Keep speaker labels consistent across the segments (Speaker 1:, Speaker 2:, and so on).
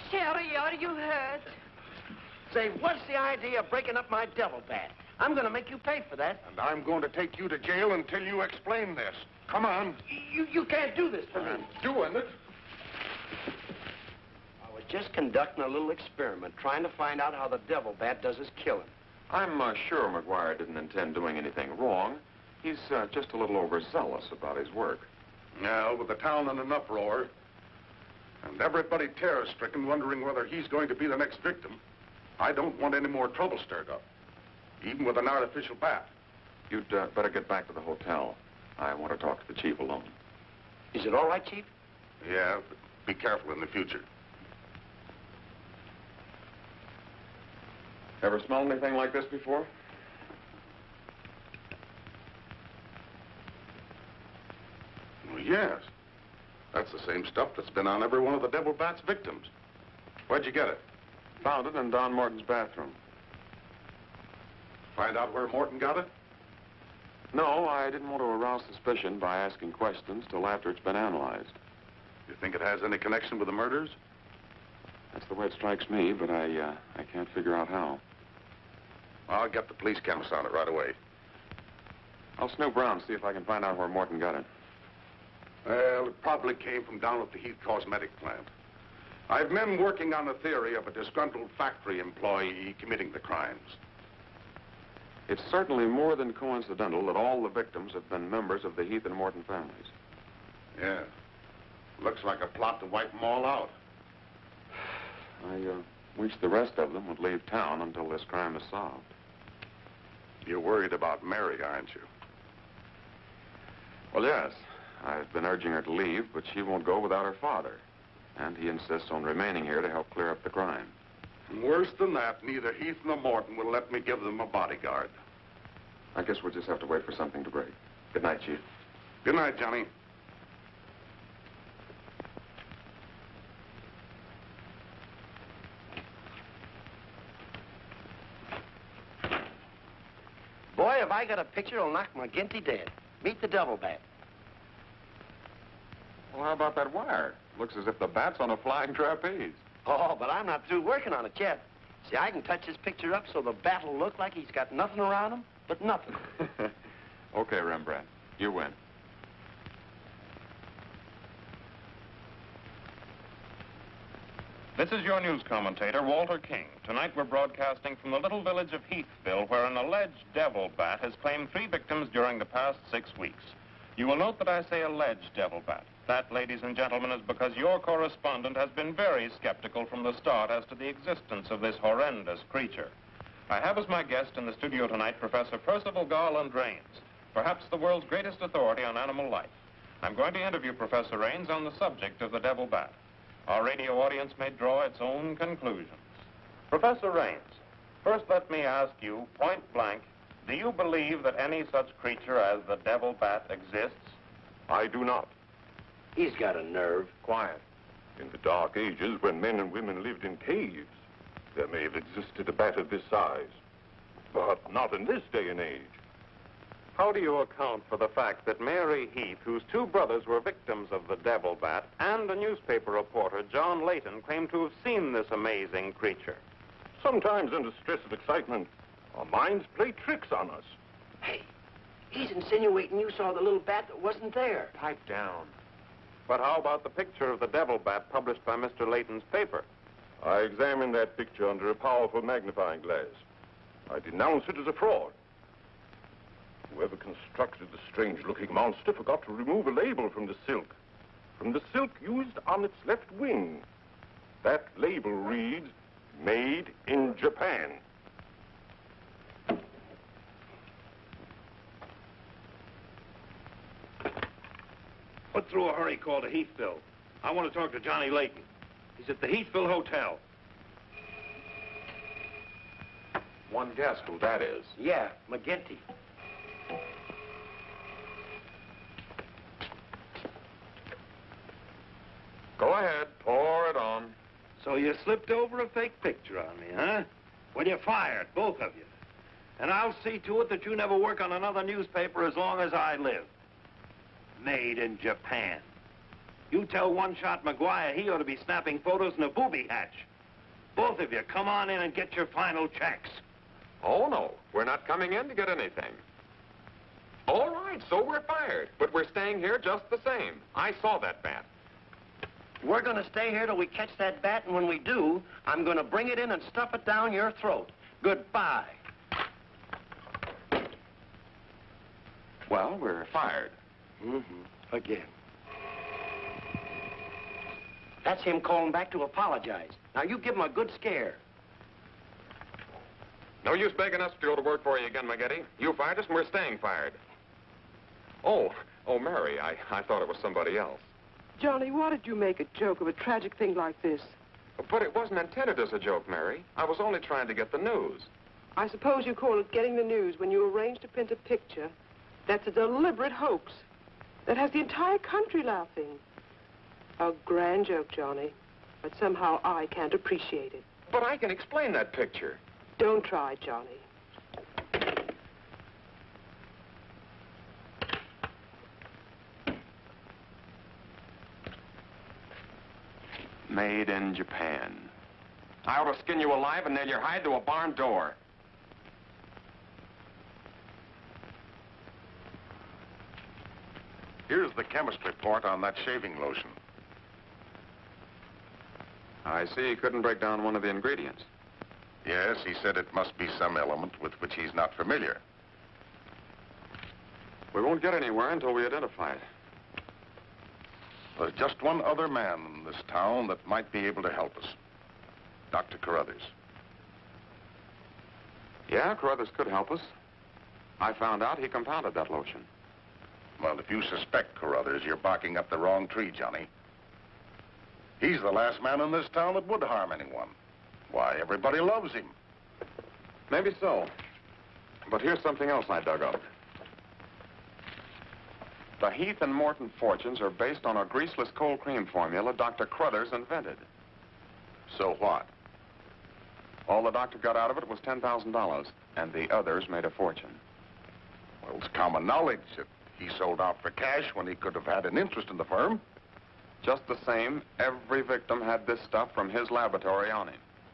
Speaker 1: Sherry, are you hurt?
Speaker 2: Say, what's the idea of breaking up my devil bat? I'm going to make you pay for that.
Speaker 3: And I'm going to take you to jail until you explain this. Come on.
Speaker 2: You can't do this to me.
Speaker 3: I'm doing it.
Speaker 2: I was just conducting a little experiment, trying to find out how the devil bat does his killing.
Speaker 4: I'm sure McGuire didn't intend doing anything wrong. He's just a little overzealous about his work.
Speaker 3: Now, with the town in an uproar, and everybody terror-stricken, wondering whether he's going to be the next victim, I don't want any more trouble stirred up, even with an artificial bat.
Speaker 4: You'd better get back to the hotel. I want to talk to the chief alone.
Speaker 2: Is it all right, Chief?
Speaker 3: Yeah, but be careful in the future.
Speaker 4: Ever smelled anything like this before?
Speaker 3: Well, yes. That's the same stuff that's been on every one of the devil bat's victims. Where'd you get it?
Speaker 4: Found it in Don Morton's bathroom.
Speaker 3: Find out where Morton got it?
Speaker 4: No, I didn't want to arouse suspicion by asking questions till after it's been analyzed.
Speaker 3: You think it has any connection with the murders?
Speaker 4: That's the way it strikes me, but I can't figure out how.
Speaker 3: I'll get the police chemist on it right away.
Speaker 4: I'll snoop around, see if I can find out where Morton got it.
Speaker 3: Well, it probably came from down at the Heath Cosmetic plant. I've men working on the theory of a disgruntled factory employee committing the crimes.
Speaker 4: It's certainly more than coincidental that all the victims have been members of the Heath and Morton families.
Speaker 3: Yeah. Looks like a plot to wipe them all out.
Speaker 4: I wish the rest of them would leave town until this crime is solved.
Speaker 3: You're worried about Mary, aren't you?
Speaker 4: Well, yes. I've been urging her to leave, but she won't go without her father. And he insists on remaining here to help clear up the crime.
Speaker 3: And worse than that, neither Heath nor Morton will let me give them a bodyguard.
Speaker 4: I guess we'll just have to wait for something to break. Good night, Chief.
Speaker 3: Good night, Johnny.
Speaker 2: Boy, if I got a picture, it'll knock McGinty dead. Meet the devil bat.
Speaker 4: Well, how about that wire? Looks as if the bat's on a flying trapeze.
Speaker 2: Oh, but I'm not through working on it yet. See, I can touch this picture up so the bat will look like he's got nothing around him but nothing.
Speaker 4: Okay, Rembrandt. You win.
Speaker 5: This is your news commentator, Walter King. Tonight we're broadcasting from the little village of Heathville, where an alleged devil bat has claimed 3 victims during the past 6 weeks. You will note that I say alleged devil bat. That, ladies and gentlemen, is because your correspondent has been very skeptical from the start as to the existence of this horrendous creature. I have as my guest in the studio tonight Professor Percival Garland Rains, perhaps the world's greatest authority on animal life. I'm going to interview Professor Rains on the subject of the devil bat. Our radio audience may draw its own conclusions. Professor Rains, first let me ask you, point blank, do you believe that any such creature as the devil bat exists?
Speaker 6: I do not.
Speaker 2: He's got a nerve.
Speaker 6: Quiet. In the Dark Ages, when men and women lived in caves, there may have existed a bat of this size. But not in this day and age.
Speaker 5: How do you account for the fact that Mary Heath, whose 2 brothers were victims of the devil bat, and a newspaper reporter, John Layton, claimed to have seen this amazing creature?
Speaker 6: Sometimes under stress of excitement, our minds play tricks on us.
Speaker 2: Hey, he's insinuating you saw the little bat that wasn't there.
Speaker 5: Pipe down. But how about the picture of the devil bat published by Mr. Layton's paper?
Speaker 6: I examined that picture under a powerful magnifying glass. I denounce it as a fraud. Whoever constructed the strange-looking monster forgot to remove a label from the silk. From the silk used on its left wing. That label reads, "Made in Japan."
Speaker 7: Put through a hurry call to Heathville. I want to talk to Johnny Layton. He's at the Heathville Hotel.
Speaker 4: One guess who that is.
Speaker 2: Yeah, McGinty.
Speaker 4: Go ahead, pour it on.
Speaker 7: So you slipped over a fake picture on me, huh? Well, you're fired, both of you. And I'll see to it that you never work on another newspaper as long as I live. Made in Japan. You tell One-Shot McGuire he ought to be snapping photos in a booby hatch. Both of you, come on in and get your final checks.
Speaker 4: Oh, no. We're not coming in to get anything. All right, so we're fired. But we're staying here just the same. I saw that bat.
Speaker 2: We're going to stay here till we catch that bat, and when we do, I'm going to bring it in and stuff it down your throat. Goodbye.
Speaker 4: Well, we're fired.
Speaker 2: Again. That's him calling back to apologize. Now, you give him a good scare.
Speaker 4: No use begging us to go to work for you again, McGetty. You fired us, and we're staying fired. Oh, Mary, I thought it was somebody else.
Speaker 1: Johnny, why did you make a joke of a tragic thing like this?
Speaker 4: But it wasn't intended as a joke, Mary. I was only trying to get the news.
Speaker 1: I suppose you call it getting the news when you arrange to print a picture. That's a deliberate hoax that has the entire country laughing. A grand joke, Johnny, but somehow I can't appreciate it.
Speaker 4: But I can explain that picture.
Speaker 1: Don't try, Johnny.
Speaker 4: Made in Japan. I ought to skin you alive and nail your hide to a barn door.
Speaker 3: Here's the chemist report on that shaving lotion.
Speaker 4: I see he couldn't break down one of the ingredients.
Speaker 3: Yes, he said it must be some element with which he's not familiar.
Speaker 4: We won't get anywhere until we identify it.
Speaker 3: There's just one other man in this town that might be able to help us. Dr. Carruthers.
Speaker 4: Yeah, Carruthers could help us. I found out he compounded that lotion.
Speaker 3: Well, if you suspect Carruthers, you're barking up the wrong tree, Johnny. He's the last man in this town that would harm anyone. Why, everybody loves him.
Speaker 4: Maybe so. But here's something else I dug up. The Heath and Morton fortunes are based on a greaseless cold cream formula Dr. Carruthers invented.
Speaker 3: So what?
Speaker 4: All the doctor got out of it was $10,000, and the others made a fortune.
Speaker 3: Well, it's common knowledge that he sold out for cash when he could have had an interest in the firm.
Speaker 4: Just the same, every victim had this stuff from his laboratory on him.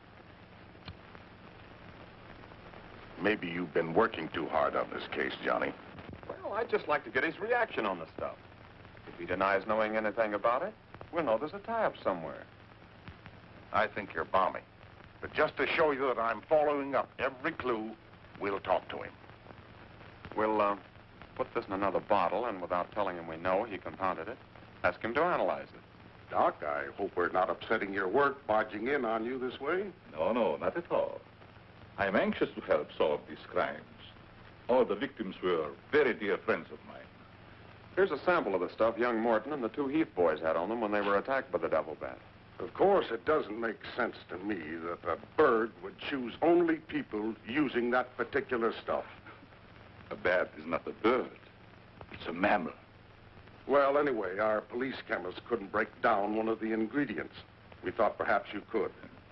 Speaker 3: Maybe you've been working too hard on this case, Johnny.
Speaker 4: Well, I'd just like to get his reaction on the stuff. If he denies knowing anything about it, we'll know there's a tie-up somewhere.
Speaker 3: I think you're balmy. But just to show you that I'm following up every clue, we'll talk to him.
Speaker 4: We'll, put this in another bottle, and without telling him we know he compounded it, ask him to analyze it.
Speaker 3: Doc, I hope we're not upsetting your work barging in on you this way.
Speaker 8: No, not at all. I'm anxious to help solve these crimes. All the victims were very dear friends of mine.
Speaker 4: Here's a sample of the stuff young Morton and the two Heath boys had on them when they were attacked by the devil bat.
Speaker 3: Of course, it doesn't make sense to me that a bird would choose only people using that particular stuff.
Speaker 8: A bat is not a bird. It's a mammal.
Speaker 3: Well, anyway, our police chemist couldn't break down one of the ingredients. We thought perhaps you could.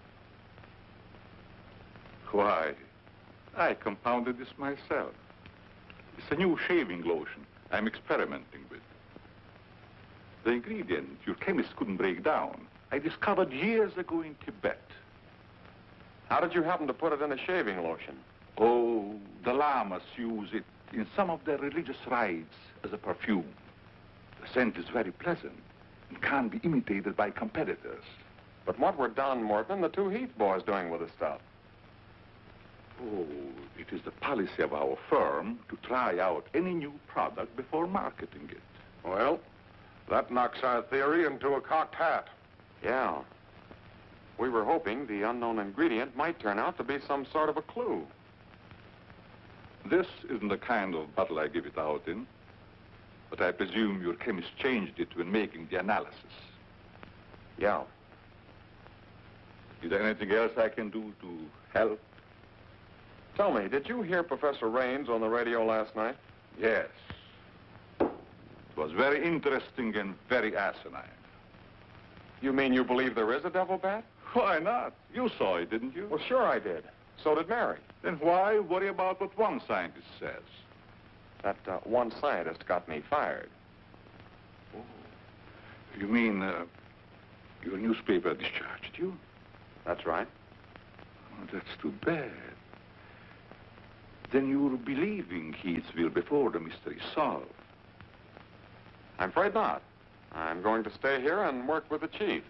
Speaker 8: Why, I compounded this myself. It's a new shaving lotion I'm experimenting with. The ingredient your chemist couldn't break down, I discovered years ago in Tibet.
Speaker 4: How did you happen to put it in a shaving lotion?
Speaker 8: Oh, the lamas use it in some of their religious rites as a perfume. The scent is very pleasant and can't be imitated by competitors.
Speaker 4: But what were Don Morton and the two Heath boys doing with the stuff?
Speaker 8: Oh, it is the policy of our firm to try out any new product before marketing it.
Speaker 3: Well, that knocks our theory into a cocked hat.
Speaker 4: Yeah. We were hoping the unknown ingredient might turn out to be some sort of a clue.
Speaker 8: This isn't the kind of bottle I give it out in, but I presume your chemist changed it when making the analysis.
Speaker 4: Yeah.
Speaker 8: Is there anything else I can do to help?
Speaker 4: Tell me, did you hear Professor Raines on the radio last night?
Speaker 8: Yes. It was very interesting and very asinine.
Speaker 4: You mean you believe there is a devil bat?
Speaker 8: Why not? You saw it, didn't you?
Speaker 4: Well, sure I did. So did Mary.
Speaker 8: Then why worry about what one scientist says?
Speaker 4: That one scientist got me fired.
Speaker 8: You mean your newspaper discharged you?
Speaker 4: That's right.
Speaker 8: Oh, that's too bad. Then you'll be leaving Heathville before the mystery is solved.
Speaker 4: I'm afraid not. I'm going to stay here and work with the chief.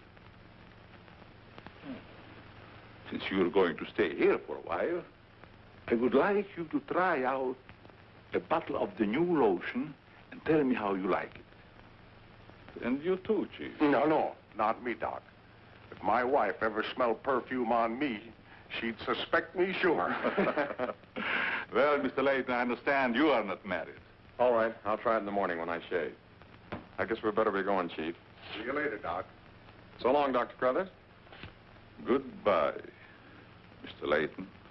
Speaker 8: Since you're going to stay here for a while, I would like you to try out a bottle of the new lotion and tell me how you like it. And you too, Chief.
Speaker 3: No, not me, Doc. If my wife ever smelled perfume on me, she'd suspect me sure.
Speaker 8: Well, Mr. Layton, I understand you are not married.
Speaker 4: All right, I'll try it in the morning when I shave. I guess we'd better be going, Chief.
Speaker 3: See you later, Doc.
Speaker 4: So long, Dr. Crothers.
Speaker 8: Goodbye, Mr. Layton.